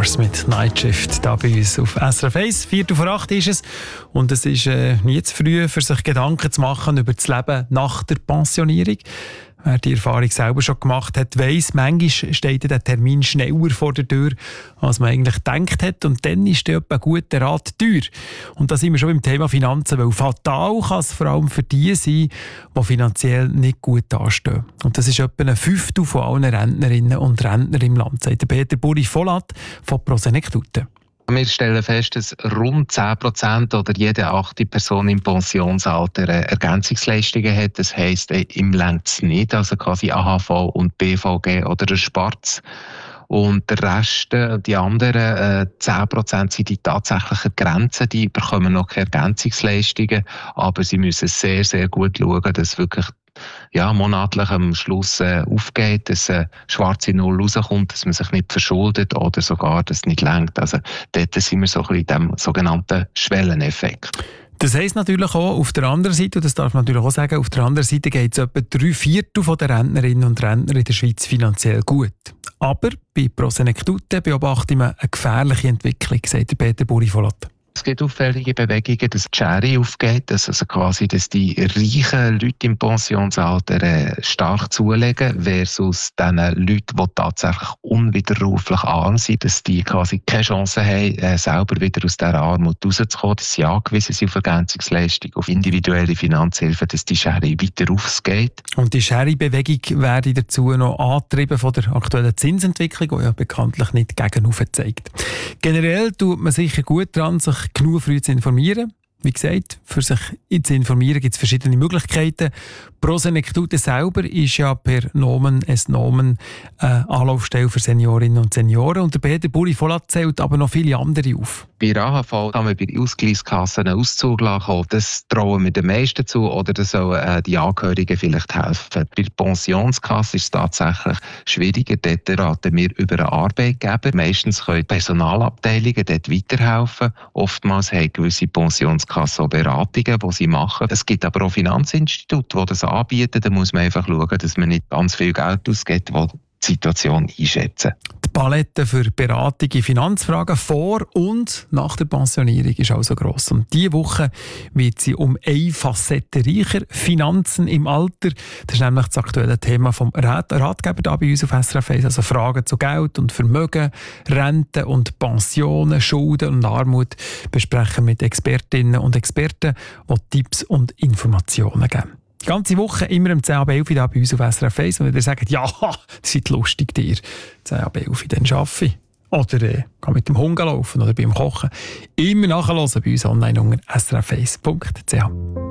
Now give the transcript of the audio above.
Stars mit Night Shift da bei uns auf SRF 1. 7:45 ist es. Und es ist nie zu früh, für sich Gedanken zu machen über das Leben nach der Pensionierung. Wer die Erfahrung selber schon gemacht hat, weiss, manchmal steht der Termin schneller vor der Tür, als man eigentlich gedacht hat. Und dann ist der ein guter Rat teuer. Und da sind wir schon beim Thema Finanzen, weil fatal kann es vor allem für die sein, die finanziell nicht gut dastehen. Und das ist etwa ein Fünftel von allen Rentnerinnen und Rentnern im Land, sagt Peter Buri-Vollat von Prosenektute. Wir stellen fest, dass rund 10% oder jede 8. Person im Pensionsalter Ergänzungsleistungen hat. Das heisst, im längst nicht, also quasi AHV und BVG oder ein Sparz. Und der Rest, die anderen 10% sind die tatsächlichen Grenzen, die bekommen noch keine Ergänzungsleistungen, aber sie müssen sehr, sehr gut schauen, dass wirklich monatlich am Schluss aufgeht, dass eine schwarze Null rauskommt, dass man sich nicht verschuldet oder sogar das nicht reicht. Also dort sind wir so ein bisschen in diesem sogenannten Schwelleneffekt. Das heisst natürlich auch auf der anderen Seite, und das darf man natürlich auch sagen, auf der anderen Seite geht es etwa 3/4 der Rentnerinnen und Rentner in der Schweiz finanziell gut. Aber bei Prosenektute beobachten wir eine gefährliche Entwicklung, sagt Peter Buri-Vollat. Es gibt auffällige Bewegungen, dass die Schere aufgeht, dass die reichen Leute im Pensionsalter stark zulegen, versus den Leuten, die tatsächlich unwiderruflich arm sind, dass die quasi keine Chance haben, selber wieder aus dieser Armut rauszukommen, dass sie angewiesen sind auf Ergänzungsleistung, auf individuelle Finanzhilfe, dass die Schere weiter aufgeht. Und die Schere-Bewegung werde dazu noch angetrieben von der aktuellen Zinsentwicklung, die ja bekanntlich nicht gegenauf zeigt. Generell tut man sicher gut daran, sich genug früh zu informieren. Wie gesagt, für sich zu informieren gibt es verschiedene Möglichkeiten. Prosenektute selber ist ja per Nomen es Nomen Anlaufstelle für Seniorinnen und Senioren. Und der Peter Buri-Vollat zählt aber noch viele andere auf. Bei der AHV kann man bei Ausgleichskassen einen Auszug lassen. Das trauen wir den meisten zu oder das sollen die Angehörigen vielleicht helfen. Bei der Pensionskasse ist es tatsächlich schwieriger. Dort raten wir über einen Arbeitgeber. Meistens können Personalabteilungen dort weiterhelfen. Oftmals haben gewisse Pensionskassen auch Beratungen, die sie machen. Es gibt aber auch Finanzinstitute, die das anbieten. Da muss man einfach schauen, dass man nicht ganz viel Geld ausgibt, die Situation einschätzen. Die Palette für Beratung in Finanzfragen vor und nach der Pensionierung ist also gross. Und diese Woche wird sie um eine Facette reicher. Finanzen im Alter. Das ist nämlich das aktuelle Thema vom Ratgeber da bei uns auf SRF 1. Also Fragen zu Geld und Vermögen, Renten und Pensionen, Schulden und Armut besprechen mit Expertinnen und Experten, die Tipps und Informationen geben. Die ganze Woche immer um 10 ab 11 da bei uns auf SRF 1. Und ihr sagt, ja, das ist lustig dir. 10 ab 11 dann arbeite ich. Oder gehe mit dem Hund laufen oder beim Kochen. Immer nachhören bei uns online unter srf1.ch.